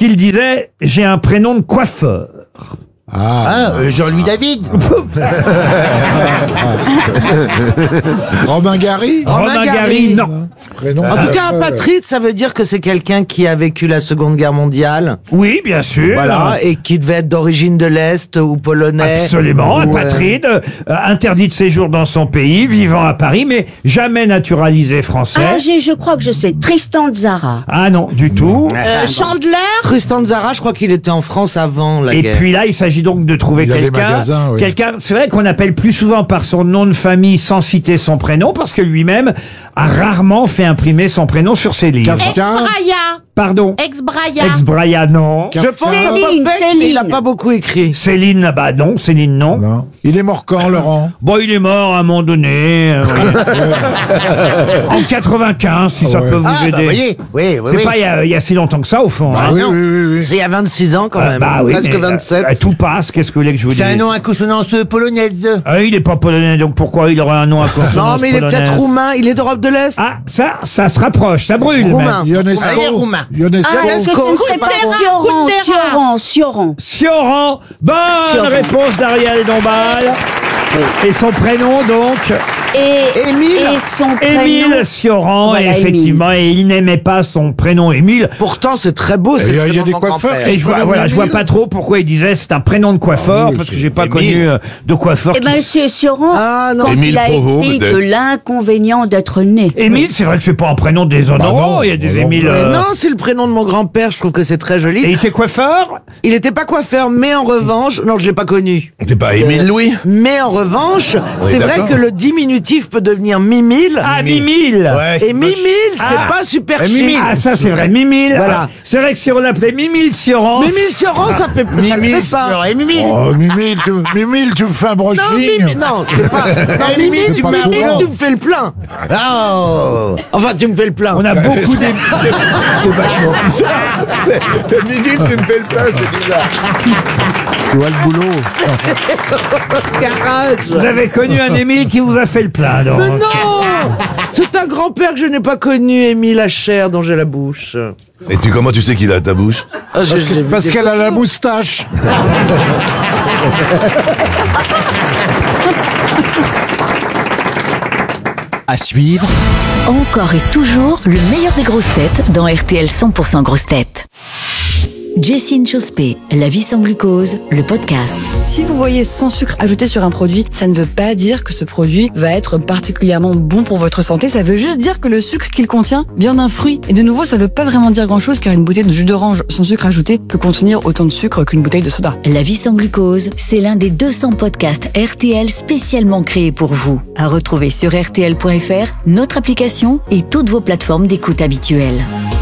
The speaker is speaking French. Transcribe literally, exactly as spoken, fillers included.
qu'il disait « J'ai un prénom de coiffeur ». Ah, euh, Jean-Louis David. Romain Gary. Romain Gary, non. Prénom. En tout cas, un patride, ça veut dire que c'est quelqu'un qui a vécu la Seconde Guerre mondiale. Oui, bien sûr. Voilà, et qui devait être d'origine de l'Est ou polonais. Absolument, ou, un euh, patride, euh, interdit de séjour dans son pays, vivant à Paris, mais jamais naturalisé français. Ah, j'ai- je crois que je sais. Tristan Tzara. Ah non, du tout. Euh, Chandler. Tristan Tzara, je crois qu'il était en France avant la Et guerre. puis là, il s'agit donc de trouver Il y a des quelqu'un. magasins, oui. Quelqu'un, c'est vrai qu'on appelle plus souvent par son nom de famille sans citer son prénom, parce que lui-même a rarement fait imprimer son prénom sur ses livres. Kafka. Braya. Pardon. Ex-Braya. Ex-Braya, non. Je pense Céline, que Céline. il a pas beaucoup écrit. Céline, bah non, Céline, non. Non. Il est mort quand, Laurent? Bon, il est mort à un moment donné. euh, en quatre-vingt-quinze, si ça ouais. peut vous Ah, bah, aider. voyez, oui, oui, C'est oui. pas il y, a, il y a si longtemps que ça, au fond. Ah hein. oui, non. oui, oui, oui. C'est il y a vingt-six ans quand Euh, même. bah oui, Presque mais, vingt-sept. euh, tout passe, qu'est-ce que vous voulez que je vous dise? C'est un nom à consonance polonaise. Ah, il est pas polonais, donc pourquoi il aurait un nom à consonance Non, mais il est polonaise? peut-être roumain. Il est d'Europe de l'Est. Ah, ça, ça se rapproche, ça brûle. Roumain. même. Ionesco. Ah, il est roumain. Ionesco. Ah, est-ce que ce ne serait pas Sioran, Sioran, Sioran. Sioran, bonne Sioran. réponse d'Ariel Dombal. Et son prénom, donc, Et, Émile. et son prénom. Émile Sioran, Voilà, et effectivement, et il n'aimait pas son prénom Émile. Pourtant, c'est très beau. C'est il y le a- il y a prénom des de mon coiffeurs. grand-père. Et je vois, connais voilà, je vois Émile. pas trop pourquoi il disait c'est un prénom de coiffeur, Ah oui, parce que c'est j'ai pas Émile. connu euh, de coiffeur. Eh qui- ben, c'est Sioran, Ah, non. quand Émile il a Provost, écrit peut-être. de l'inconvénient d'être né. Émile, c'est vrai que c'est pas un prénom déshonorant, Bah non, il y a des bah non. Émiles. Mais euh, non, c'est le prénom de mon grand-père. Je trouve que c'est très Et joli. il était coiffeur? Il était pas coiffeur, mais en revanche, non, je l'ai pas connu. C'est pas Émile Louis? Mais en revanche, c'est vrai d'accord. que le diminutif peut devenir Mimile. Ah, Mimile. Ouais, Et Mimile, c'est Ah. pas super Ah, chic. Mimile. Ah, ça c'est vrai, Mimile. Voilà. Ah, c'est vrai que si on l'appelait Mimile Sioran. Mimile Sioran, ça fait ça le fait pas. Oh, Mimile, tu, Mimile, tu me fais un Non, brushing. Mimile, non, c'est pas. Non, Mimile, tu, pas Mimile, courant. tu me fais le plein. Oh. Enfin, tu me fais le plein. On a beaucoup d'émiles. C'est vachement bizarre. Mimile, tu me fais le plein, c'est bizarre. Tu vois le boulot. Garage. Vous avez connu un Émile qui vous a fait le plein, donc. Mais non, c'est un grand-père que je n'ai pas connu, Émile Hacher, dont j'ai la bouche. Et tu, comment tu sais qu'il a ta bouche? Ah, je- Parce, je l'ai que- vu parce des qu'elle a la photos. moustache. À suivre, Encore et toujours le meilleur des grosses têtes dans R T L cent pour cent grosses têtes. Jessine Chospé, La vie sans glucose, le podcast. Si vous voyez sans sucre ajouté sur un produit, ça ne veut pas dire que ce produit va être particulièrement bon pour votre santé. Ça veut juste dire que le sucre qu'il contient vient d'un fruit. Et de nouveau, ça veut pas vraiment dire grand chose car une bouteille de jus d'orange sans sucre ajouté peut contenir autant de sucre qu'une bouteille de soda. La vie sans glucose, c'est l'un des deux cents podcasts R T L spécialement créés pour vous. À retrouver sur R T L point F R, notre application et toutes vos plateformes d'écoute habituelles.